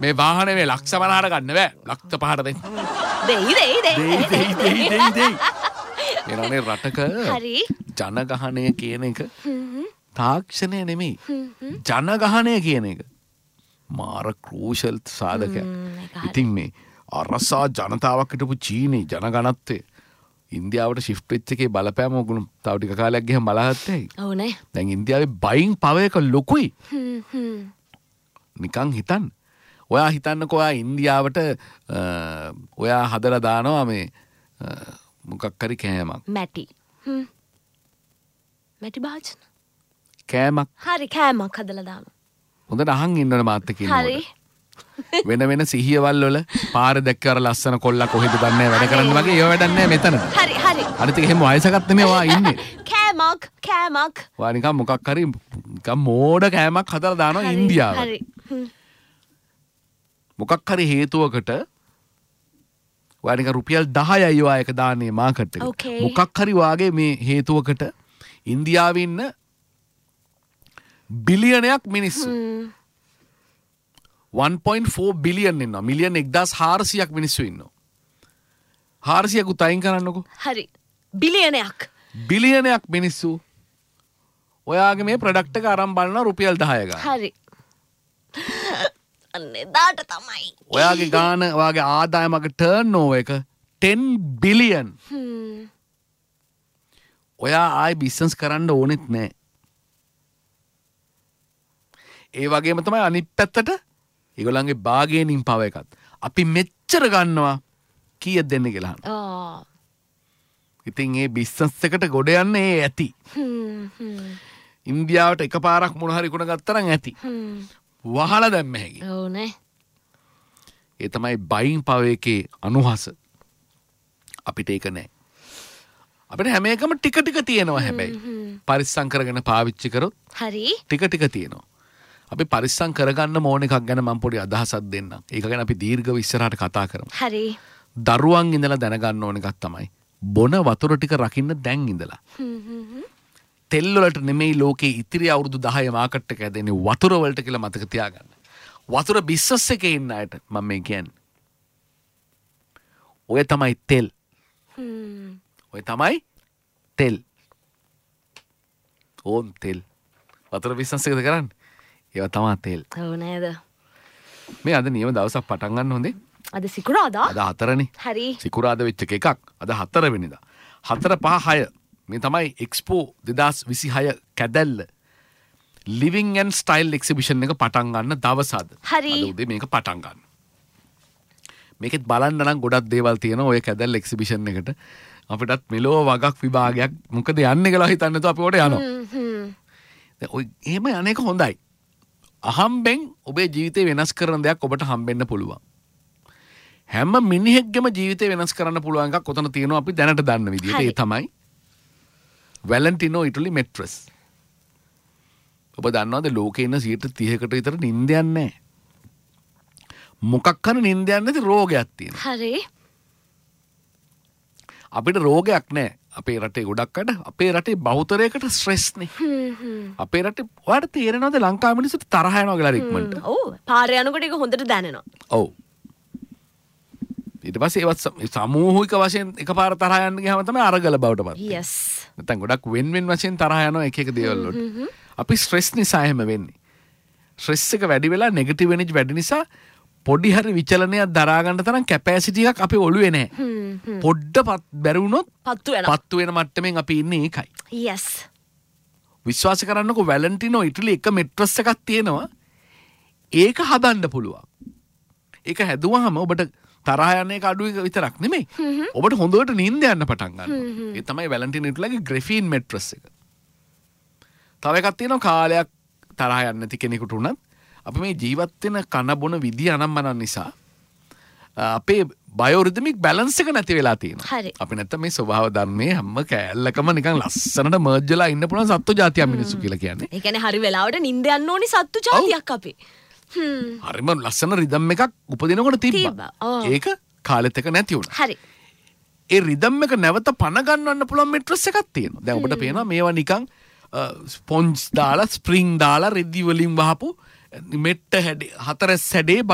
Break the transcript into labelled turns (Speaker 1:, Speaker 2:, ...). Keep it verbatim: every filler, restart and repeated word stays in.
Speaker 1: මේ වාහනේ මේ ලක්ෂ පනහට ගන්න බෑ. ලක්ෂ පහට දෙන්න.
Speaker 2: දෙයි දෙයි දෙයි
Speaker 1: දෙයි දෙයි දෙයි දෙයි. එනනේ රටක
Speaker 2: හරි
Speaker 1: ජනගහනය කියන එක තාක්ෂණය නෙමෙයි. ජනගහනය කියන එක මාර ක්‍රූෂල් සාධකයක්. ඉතින් මේ අරසා ජනතාවක් හිටපු චීනේ ජනගණත්වය ඉන්දියාවට ශිෆ්ට් වෙච්ච එකේ බලපෑම ඕගොල්ලෝ තව ටික කාලයක් ගියම බලහත්තේ.
Speaker 2: ඔව් නේ.
Speaker 1: දැන් ඉන්දියාවේ බයින් පවර් එක ලොකුයි. හ්ම් හ්ම්. නිකන් හිතන්න. ඔයා හිතන්නකෝ ඔයා ඉන්දියාවට ඔයා හදලා දානවා මේ මොකක් හරි කෑමක්.
Speaker 2: මැටි. හ්ම්. මැටි භාජන.
Speaker 1: කෑමක්.
Speaker 2: හරි කෑමක් හදලා දානවා.
Speaker 1: හොඳට අහන් ඉන්නවනේ මාත් එක්ක ඉන්නකොට.
Speaker 2: හරි.
Speaker 1: වෙන වෙන සිහියවල් වල පාර දැක්ක අර ලස්සන කොල්ලා කොහෙද දන්නේ වැඩ කරන්න වගේ ඒව වැඩක් නැහැ මෙතන.
Speaker 2: හරි හරි.
Speaker 1: අනිත් එක එහෙම වයසකට නෙමෙයි ඔයා ඉන්නේ.
Speaker 2: කෑමක් කෑමක්.
Speaker 1: ඔයා නිකන් මොකක් හරි නිකන් මෝඩ කෑමක් හදලා දානවා ඉන්දියාවට.
Speaker 2: හරි.
Speaker 1: මොකක් හරි හේතුවකට ඔයා නිකන් රුපියල් දහයයි ඔයා එක දාන්නේ මාකට් එකට. මොකක් හරි වාගේ මේ හේතුවකට ඉන්දියාවේ ඉන්න බිලියනයක් මිනිස්සු one point four බිලියන් ඉන්නවා. මිලියන් එක්දාස් හාරසියක් මිනිස්සු ඉන්නවා. හාරසියක් උතයින් කරන්නකෝ.
Speaker 2: හරි. බිලියනයක්.
Speaker 1: බිලියනයක් මිනිස්සු ඔයාගේ මේ ප්‍රොඩක්ට් එක අරන් බලනවා රුපියල් දහය ගන්න.
Speaker 2: හරි. අනේ දාට තමයි.
Speaker 1: ඔයාගේ ගාන ඔයාගේ ආදායමක ටර්න් ඕවර් එක ten බිලියන්.
Speaker 2: හ්ම්.
Speaker 1: ඔයා ආයි බිස්නස් කරන්න ඕනෙත් නෑ. ඒ වගේම තමයි අනිත් පැත්තට ඒගොල්ලන්ගේ බාගේනින් පව එකත්. අපි මෙච්චර ගන්නවා කීයක් දෙන්න කියලා අහනවා.
Speaker 2: ආ.
Speaker 1: ඉතින් මේ බිස්නස් එකට ගොඩ යන්නේ ඒ ඇති.
Speaker 2: හ්ම් හ්ම්.
Speaker 1: ඉන්දියාවට එකපාරක් මොන හරි කුණ ගත්තා නම් ඇති.
Speaker 2: හ්ම්.
Speaker 1: වහලා දැම්ම හැකි.
Speaker 2: ඔව් නේ.
Speaker 1: ඒ තමයි බයින් පව එකේ අනුහස. අපිට ඒක නෑ. අපිට හැම එකම ටික ටික තියෙනවා හැබැයි. පරිස්සම් කරගෙන පාවිච්චි කරොත්
Speaker 2: හරි.
Speaker 1: ටික ටික තියෙනවා. අපි පරිස්සම් කරගන්න ඕන එකක් ගැන මම පොඩි අදහසක් දෙන්නම්. ඒක ගැන අපි දීර්ඝව ඉස්සරහට කතා කරමු.
Speaker 2: හරි.
Speaker 1: දරුවන් ඉඳලා දැනගන්න ඕන එකක් තමයි බොන වතුර ටික රකින්න දැන් ඉඳලා.
Speaker 2: හ්ම් හ්ම්.
Speaker 1: තෙල් වලට නෙමෙයි ලෝකේ ඉතිරි අවුරුදු දහය මාකට් එක ඇදෙන්නේ වතුර වලට කියලා මතක තියාගන්න. වතුර බිස්නස් එකේ ඉන්න අයට මම මේ කියන්නේ. ඔය තමයි තෙල්.
Speaker 2: හ්ම්.
Speaker 1: ඔය තමයි තෙල්. ඕන් තෙල්. වතුර බිස්නස් එකද කරන්නේ? ඒවා තමයි තෙල්.
Speaker 2: ඔව් නේද?
Speaker 1: මේ අද නියම දවසක් පටන් ගන්න හොඳේ.
Speaker 2: අද සිකුරාදා?
Speaker 1: අද හතරනේ.
Speaker 2: හරි.
Speaker 1: සිකුරාදා වෙච්ච එකක්. අද හතර වෙනිදා. හතර පහ හය මේ තමයි එක්ස්පෝ දෙදාස් විසිහය කැදැල්ල ලිවිං ඇන්ඩ් ස්ටයිල් එක්සිබිෂන් එක පටන් ගන්න දවස අද.
Speaker 2: හරි.
Speaker 1: අද උදේ මේක පටන් ගන්න. මේකෙත් බලන්න නම් ගොඩක් දේවල් තියෙනවා ඔය කැදැල්ල එක්සිබිෂන් එකට. අපිටත් මෙලෝ වගක් විභාගයක් මොකද යන්නේ කියලා හිතන්නේ නැතුව අපි උඩ යනවා.
Speaker 2: හ්ම් හ්ම්.
Speaker 1: දැන් ඔය එහෙම යන්නේක හොඳයි. අහම්බෙන් ඔබේ ජීවිතේ වෙනස් කරන දෙයක් ඔබට හම්බෙන්න පුළුවන්. හැම මිනිහෙක්ගේම ජීවිතේ වෙනස් කරන්න පුළුවන් එකක් ඔතන තියෙනවා අපි දැනට දන්න විදිහට. ඒ තමයි වැලන්ටිනෝ ඉටලි මෙට්‍රස්. ඔබ දන්නවද ලෝකේ ඉන්න සියයට තිහකට විතර නිින්දයක් නැහැ. මොකක් හරි නිින්දයක් නැති රෝගයක් තියෙනවා.
Speaker 2: හරි.
Speaker 1: අපිට රෝගයක් නැහැ. අපේ රටේ ගොඩක් අය අපේ රටේ බහුතරයකට ස්ට්‍රෙස් නේ.
Speaker 2: හ්ම් හ්ම්.
Speaker 1: අපේ රටේ ඔයාලට තේරෙනවද ලංකාවේ මිනිස්සුන්ට තරහ යනවා කියලා ඉක්මනට?
Speaker 2: ඔව්. පාරේ යනකොට ඒක හොඳට දැනෙනවා.
Speaker 1: ඔව්. ඊට පස්සේ ඒවත් සමූහික වශයෙන් එකපාර තරහ යන්න ගියාම තමයි අරගල බවට පත් වෙන්නේ.
Speaker 2: yes.
Speaker 1: නැත්නම් ගොඩක් වෙන් වෙන් වශයෙන් තරහ යනවා එක එක දේවල් වලට. අපි ස්ට්‍රෙස් නිසා එහෙම වෙන්නේ. ස්ට්‍රෙස් එක වැඩි වෙලා නෙගටිව් එනර්ජි වැඩි නිසා පොඩි හරි විචලනයක් දරා ගන්න තරම් කැපැසිටි එකක් අපේ ඔළුවේ නැහැ. පොඩ්ඩක් බැරි වුණොත්
Speaker 2: පත්තු වෙනවා.
Speaker 1: පත්තු වෙන මට්ටමින් අපි ඉන්නේ ඒකයි.
Speaker 2: yes.
Speaker 1: විශ්වාස කරන්නකෝ වැලන්ටිනෝ ඉටලි එක මෙට්‍රස් එකක් තියෙනවා. ඒක හදන්න පුළුවන්. ඒක හැදුවාම ඔබට තරහ යන එක අඩු එක විතරක් නෙමෙයි. ඔබට හොඳට නිින්ද යන්න පටන් ගන්නවා. ඒ තමයි වැලන්ටිනෝ ඉටලිගේ ග්‍රැෆීන් මෙට්‍රස් එක. තව එකක් තියෙනවා කාලයක් තරහ යන්නේ නැති කෙනෙකුට උනත් අපි මේ ජීවත් වෙන කන බොන විදිය අනම්මනන් නිසා අපේ බයෝරිදමික් බැලන්ස් එක නැති වෙලා තියෙනවා.
Speaker 2: හරි.
Speaker 1: අපි නැත්තම් මේ ස්වභාව ධර්මයේ හැම කෑල්ලකම නිකන් ලස්සනට මර්ජ් වෙලා ඉන්න පුළුවන් සත්තු జాතියක් මිනිස්සු කියලා කියන්නේ.
Speaker 2: ඒ කියන්නේ හරි වෙලාවට නිින්ද යන්න ඕනි සත්තු జాතියක් අපි. හ්ම්.
Speaker 1: හරිම ලස්සන රිදම් එකක් උපදිනකොට තිබ්බා. ඒක කාලෙත් එක නැති වුණා.
Speaker 2: හරි.
Speaker 1: ඒ රිදම් එක නැවත පණ ගන්නවන්න පුළුවන් මෙට්‍රස් එකක් තියෙනවා. දැන් ඔබට පේනවා මේවා නිකන් ස්පොන්ජ් දාලා ස්ප්‍රින්ග් දාලා රෙදි වලින් වහපු මෙට්ට හැඩේ හතරස් හැඩේ